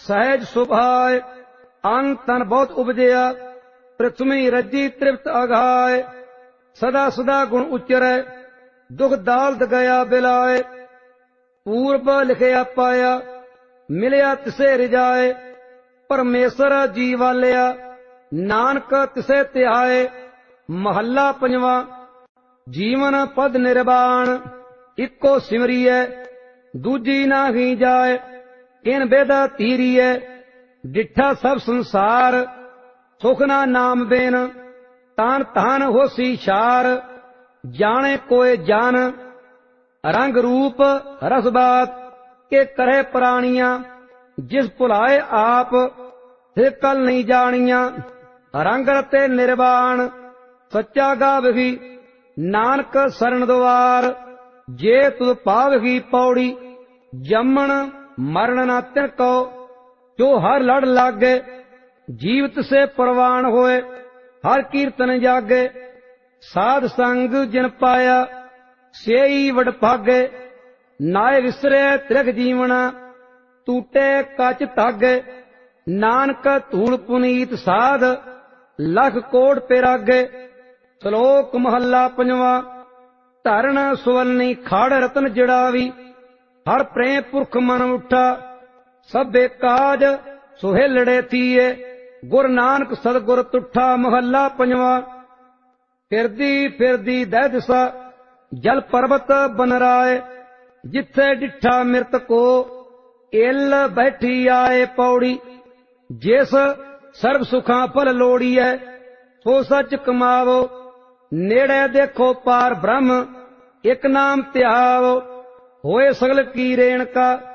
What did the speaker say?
सहज सुभाए। अंग तन बहुत उपजया, पृथ्वी रजी तृप्त अघाए। सदा सदा गुण उच्चरै, दुख दालत गया बिलाए। पूर्व लिखिया पाया, मिलिया तिसे रिजाए। परमेश्वर जी वालिया, नानक तिसे ध्याए। महला पंजवा। जीवन पद निर्वाण, इको सिमरिए, दूजी नाही जाए। इन बेदा तीरिए, डिठा सब संसार। सुख ना नाम बेन, तान तान होसी शार। जाने कोय जान, रंग रूप रस बात। के करे प्राणिया, जिस भुलाए आप। फिर कल नहीं जानिया, रंग रते निर्वाण। सच्चा गावही, नानक शरण द्वार। जे तुद पावही पौड़ी, जमन मरण न तिनको। जो हर लड़ लागे, जीवित से प्रवान होए। हर कीर्तन जागे, साध संग जिन पाया। सेई वडभागे, नाय विसरे त्रिख जीवना। टूटे कच धागे, नानक धूल पुनीत साध। लख कोट पेरागे। श्लोक महला पंजवा। धरण सुवरनी खाड़ रतन जड़ावी। हर प्रेम पुरख मन उठा, सभे काज सुहेलड़े थीए। गुर नानक सतगुर तुठा। महला पंजवा। फिरदी फिरदी दै दिशा, जल पर्वत बनराए। जिथे डिठा मिरत को, इल बैठी आए पौड़ी। जिस सर्व सुखां फल लोड़ीए, सो सच कमावो। नेड़े देखो पार ब्रह्म, एक नाम ध्यावो। होए सगल की रेणका,